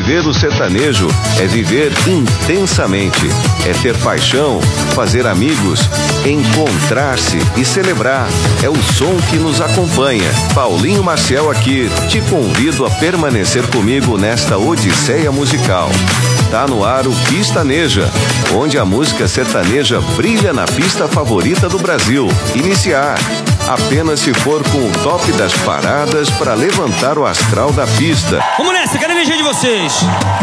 Viver o sertanejo é viver intensamente, é ter paixão, fazer amigos, encontrar-se e celebrar. É o som que nos acompanha. Paulinho Maciel aqui, te convido a permanecer comigo nesta odisseia musical. Tá no ar o Pistaneja, onde a música sertaneja brilha na pista favorita do Brasil. Iniciar. Apenas se for com o top das paradas para levantar o astral da pista. Vamos nessa, quero a energia de vocês.